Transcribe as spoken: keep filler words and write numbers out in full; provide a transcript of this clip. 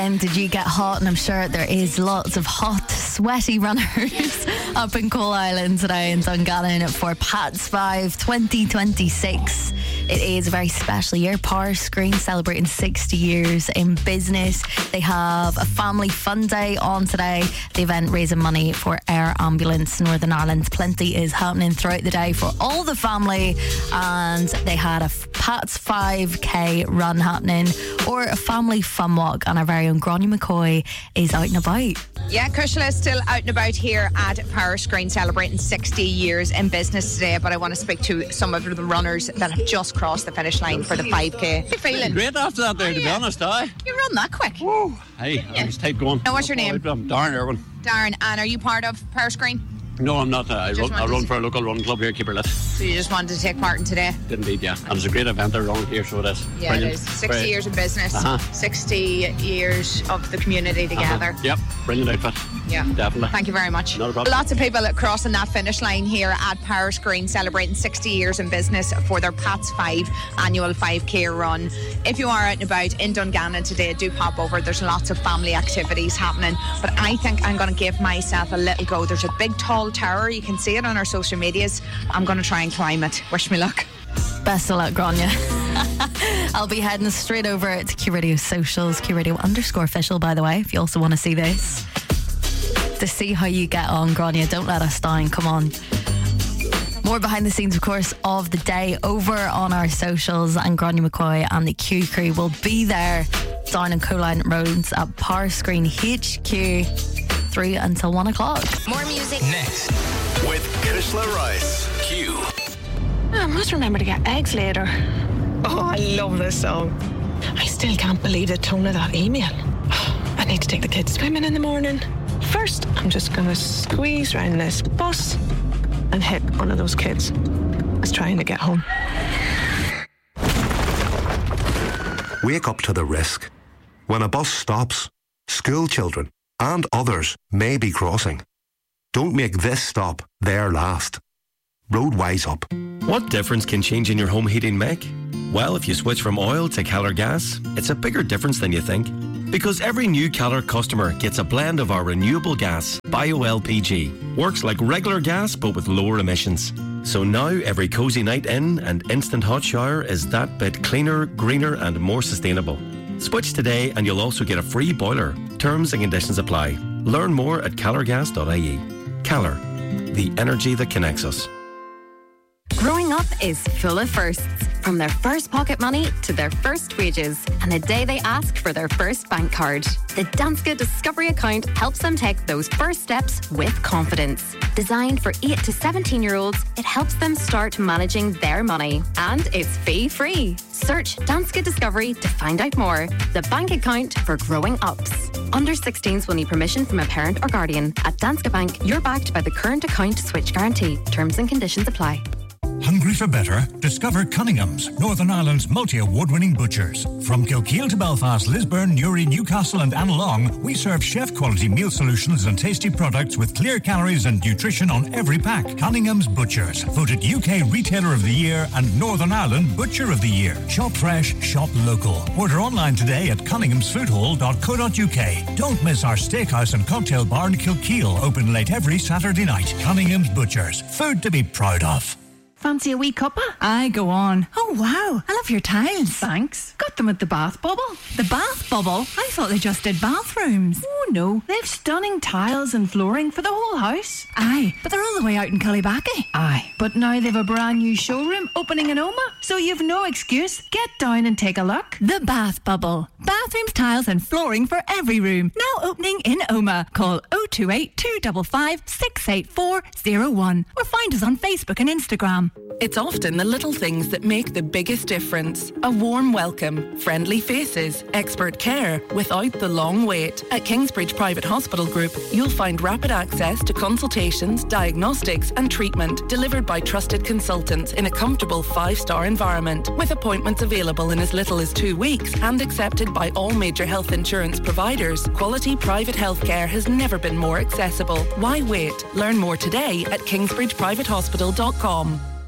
And did you get hot? And I'm sure there is lots of hot, sweaty runners up in Coal Island today in Dungannon for Pats five twenty twenty-six. It is a very special year. Power Screen celebrating sixty years in business. They have a family fun day on today. The event raising money for Air Ambulance Northern Ireland. Plenty is happening throughout the day for all the family. And they had a Pats five K run happening, or a family fun walk, and our very own Gráinne McCoy is out and about. Yeah, Cushla is still out and about here at Power Screen celebrating sixty years in business today, but I want to speak to some of the runners that have just crossed the finish line for the five K. How are you feeling? Great after that there, oh, to yeah. be honest, aye. You run that quick. Woo. Hey, I was tight going. Now, what's your name? I'm Darren Irwin. Darren, and are you part of Power Screen? No, I'm not. Uh, I, run, I run for a local running club here, Keeperlet. So you just wanted to take part in today? Indeed, yeah. And it's a great event around here, so it is. Yeah, brilliant. it is. sixty Brilliant. years in business, uh-huh. sixty years of the community together. Uh-huh. Yep, brilliant outfit. Yeah, definitely. Thank you very much. Not a problem. Lots of people crossing that finish line here at Power Screen celebrating sixty years in business for their Pats five annual five K run. If you are out and about in Dungannon today, do pop over. There's lots of family activities happening, but I think I'm going to give myself a little go. There's a big tall tower. You can see it on our social medias. I'm going to try and climb it. Wish me luck. Best of luck, Gráinne. I'll be heading straight over to Q Radio socials, Q Radio underscore official, by the way, if you also want to see this. To see how you get on, Gráinne. Don't let us down. Come on. More behind the scenes, of course, of the day over on our socials, and Gráinne McCoy and the Q crew will be there down in Coal Island Roads at Power Screen H Q through until one o'clock. More music next with Cushla Rice. Q. I must remember to get eggs later. Oh, I love this song. I still can't believe the tone of that email. I need to take the kids swimming in the morning. First, I'm just going to squeeze round this bus and hit one of those kids that's trying to get home. Wake up to the risk. When a bus stops, school children and others may be crossing. Don't make this stop their last. Road Wise Up. What difference can changing your home heating make? Well, if you switch from oil to Keller Gas, it's a bigger difference than you think. Because every new Keller customer gets a blend of our renewable gas, Bio L P G. Works like regular gas, but with lower emissions. So now every cosy night in and instant hot shower is that bit cleaner, greener and more sustainable. Switch today and you'll also get a free boiler. Terms and conditions apply. Learn more at keller gas dot I E. Keller, the energy that connects us. Growing up is full of firsts. From their first pocket money to their first wages and the day they ask for their first bank card. The Danske Discovery account helps them take those first steps with confidence. Designed for eight to seventeen year olds, it helps them start managing their money. And it's fee-free. Search Danske Discovery to find out more. The bank account for growing ups. Under sixteens will need permission from a parent or guardian. At Danske Bank, you're backed by the current account switch guarantee. Terms and conditions apply. Hungry for better? Discover Cunningham's, Northern Ireland's multi-award-winning butchers. From Kilkeel to Belfast, Lisburn, Newry, Newcastle and Annalong, we serve chef-quality meal solutions and tasty products with clear calories and nutrition on every pack. Cunningham's Butchers, voted U K Retailer of the Year and Northern Ireland Butcher of the Year. Shop fresh, shop local. Order online today at cunninghams food hall dot co dot U K. Don't miss our steakhouse and cocktail bar in Kilkeel, open late every Saturday night. Cunningham's Butchers, food to be proud of. Fancy a wee cuppa? Aye, go on. Oh, wow. I love your tiles. Thanks. Got them at the Bath Bubble. The Bath Bubble? I thought they just did bathrooms. Oh, no. They've stunning tiles and flooring for the whole house. Aye, but they're all the way out in Killybackey. Aye, but now they've a brand new showroom opening in Oma, so you've no excuse. Get down and take a look. The Bath Bubble. Bathrooms, tiles and flooring for every room. Now opening in Oma. Call oh two eight, two five five, six eight four oh one or find us on Facebook and Instagram. It's often the little things that make the biggest difference. A warm welcome, friendly faces, expert care without the long wait. At Kingsbridge Private Hospital Group, you'll find rapid access to consultations, diagnostics and treatment delivered by trusted consultants in a comfortable five-star environment with appointments available in as little as two weeks and accepted by all major health insurance providers. Quality private healthcare has never been more accessible. Why wait? Learn more today at kingsbridge private hospital dot com.